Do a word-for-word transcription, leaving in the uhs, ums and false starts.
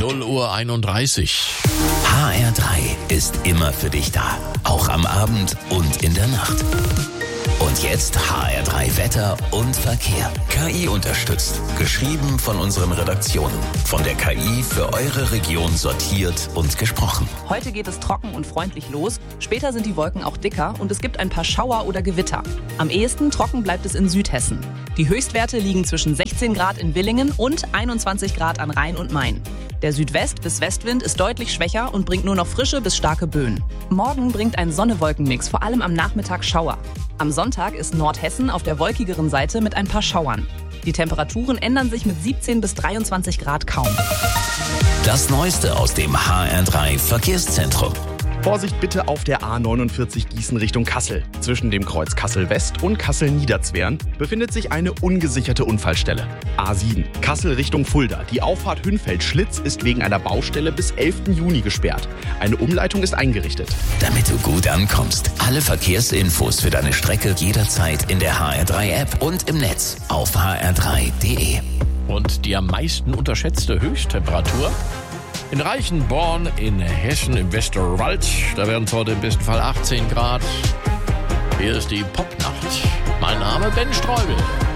null Uhr einunddreißig. H R drei ist immer für dich da. Auch am Abend und in der Nacht. Und jetzt H R drei Wetter und Verkehr. K I unterstützt. Geschrieben von unseren Redaktionen. Von der K I für eure Region sortiert und gesprochen. Heute geht es trocken und freundlich los. Später sind die Wolken auch dicker und es gibt ein paar Schauer oder Gewitter. Am ehesten trocken bleibt es in Südhessen. Die Höchstwerte liegen zwischen sechzehn Grad in Villingen und einundzwanzig Grad an Rhein und Main. Der Südwest- bis Westwind ist deutlich schwächer und bringt nur noch frische bis starke Böen. Morgen bringt ein Sonne-Wolken-Mix vor allem am Nachmittag Schauer. Am Sonntag ist Nordhessen auf der wolkigeren Seite mit ein paar Schauern. Die Temperaturen ändern sich mit siebzehn bis dreiundzwanzig Grad kaum. Das Neueste aus dem H R drei Verkehrszentrum. Vorsicht bitte auf der A neunundvierzig Gießen Richtung Kassel. Zwischen dem Kreuz Kassel-West und Kassel-Niederzwern befindet sich eine ungesicherte Unfallstelle. A sieben, Kassel Richtung Fulda. Die Auffahrt Hünfeld-Schlitz ist wegen einer Baustelle bis elften Juni gesperrt. Eine Umleitung ist eingerichtet. Damit du gut ankommst. Alle Verkehrsinfos für deine Strecke jederzeit in der H R drei App und im Netz auf h r drei punkt d e. Und die am meisten unterschätzte Höchsttemperatur? In Reichenborn in Hessen im Westerwald, da werden es heute im besten Fall achtzehn Grad. Hier ist die Popnacht. Mein Name Ben Streubel.